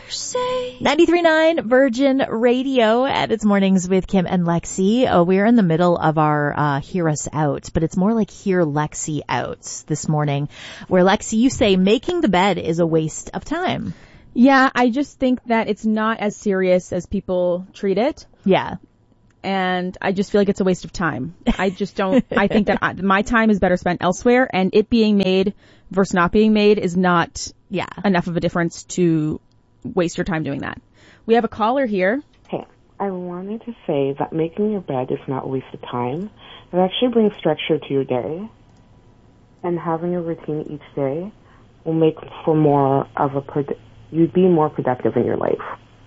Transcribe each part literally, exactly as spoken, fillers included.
ninety-three point nine Virgin Radio at It's Mornings with Kim and Lexi. Oh, we're in the middle of our uh Hear Us Out, but it's more like Hear Lexi Out this morning, where Lexi, you say making the bed is a waste of time. Yeah, I just think that it's not as serious as people treat it. Yeah. And I just feel like it's a waste of time. I just don't, I think that I, my time is better spent elsewhere, and it being made versus not being made is not yeah. enough of a difference to waste your time doing that. We have a caller here. Hey, I wanted to say that making your bed is not a waste of time. It actually brings structure to your day, and having a routine each day will make for more of a, produ- you'd be more productive in your life.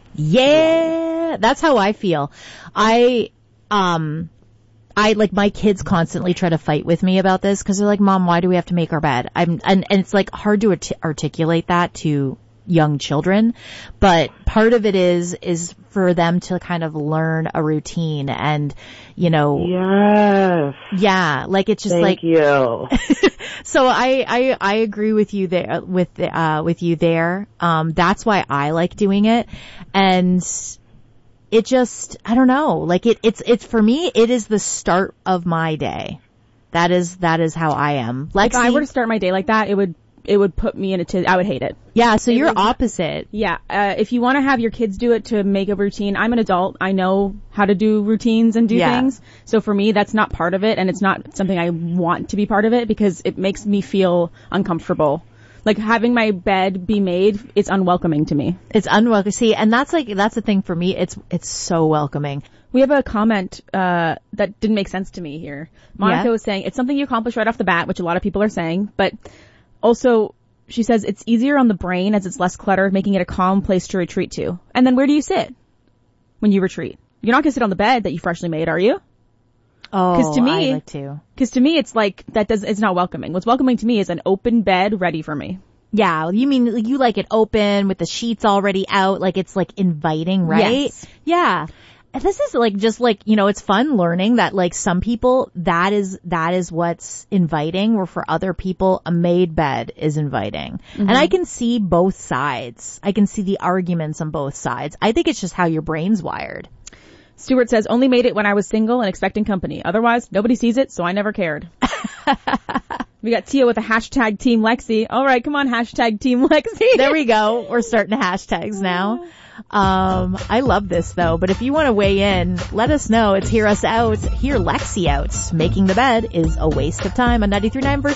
Yeah, that's how I feel. I, um, I, like, my kids constantly try to fight with me about this because they're like, Mom, why do we have to make our bed? I'm, and, and it's like hard to art- articulate that to young children, but part of it is, is for them to kind of learn a routine and, you know. Yes. Yeah, like it's just Thank like. you. So I, I, I agree with you there, with, uh, with you there. Um, that's why I like doing it. And it just, I don't know, like it, it's, it's for me, it is the start of my day. That is, that is how I am. Lexi, if I were to start my day like that, it would, it would put me in a t- I would hate it. Yeah, so it you're would, opposite. Yeah, uh, if you want to have your kids do it to make a routine, I'm an adult. I know how to do routines and do yeah. things. So for me, that's not part of it, and it's not something I want to be part of it because it makes me feel uncomfortable. Like having my bed be made, it's unwelcoming to me. It's unwelcoming. See, and that's like, that's the thing for me. It's, it's so welcoming. We have a comment, uh, that didn't make sense to me here. Monica yeah. was saying, it's something you accomplish right off the bat, which a lot of people are saying, but also, she says it's easier on the brain as it's less cluttered, making it a calm place to retreat to. And then where do you sit when you retreat? You're not going to sit on the bed that you freshly made, are you? Oh, Cause to me, I like to. Because to me, it's like, that does, it's not welcoming. What's welcoming to me is an open bed ready for me. Yeah, you mean you like it open with the sheets already out, like it's like inviting, right? Yes. Yeah. And this is like just like, you know, it's fun learning that like some people, that is, that is what's inviting, where for other people, a made bed is inviting. Mm-hmm. And I can see both sides. I can see the arguments on both sides. I think it's just how your brain's wired. Stuart says, only made it when I was single and expecting company. Otherwise, nobody sees it, so I never cared. We got Tia with a hashtag Team Lexi. All right, come on, hashtag Team Lexi. There we go. We're starting hashtags now. Um, I love this though, but if you want to weigh in, let us know. It's Hear Us Out, Hear Lexi Out. Making the bed is a waste of time on ninety-three point nine Virgin.